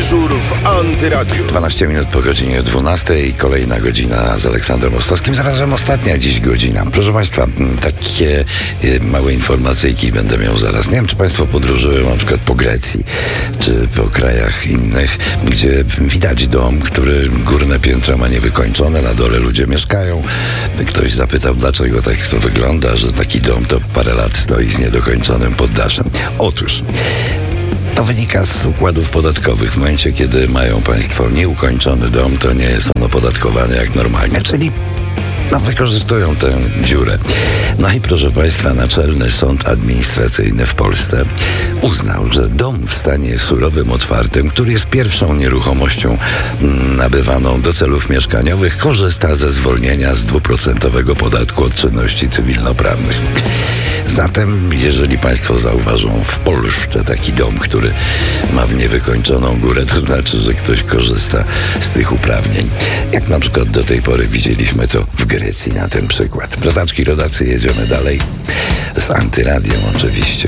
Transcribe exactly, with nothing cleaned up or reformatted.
Wieczór w Antyradiu. dwanaście minut po godzinie dwunastej. Kolejna godzina z Aleksandrem Ostowskim. Zarazem ostatnia dziś godzina. Proszę Państwa, takie małe informacyjki będę miał zaraz. Nie wiem, czy Państwo podróżują na przykład po Grecji, czy po krajach innych, gdzie widać dom, który górne piętro ma niewykończone, na dole ludzie mieszkają. Ktoś zapytał, dlaczego tak to wygląda, że taki dom to parę lat stoi z niedokończonym poddaszem. Otóż to wynika z układów podatkowych. W momencie, kiedy mają Państwo nieukończony dom, to nie jest on opodatkowany jak normalnie, czyli no, wykorzystują tę dziurę. No i proszę Państwa, Naczelny Sąd Administracyjny w Polsce uznał, że dom w stanie surowym, otwartym, który jest pierwszą nieruchomością mm, nabywaną do celów mieszkaniowych, korzysta ze zwolnienia z dwuprocentowego podatku od czynności cywilnoprawnych. Zatem, jeżeli Państwo zauważą w Polsce taki dom, który ma w niewykończoną górę, to znaczy, że ktoś korzysta z tych uprawnień. Jak na przykład do tej pory widzieliśmy to w Grecji na ten przykład. Rodaczki, rodacy, jedziemy dalej z Antyradiem oczywiście.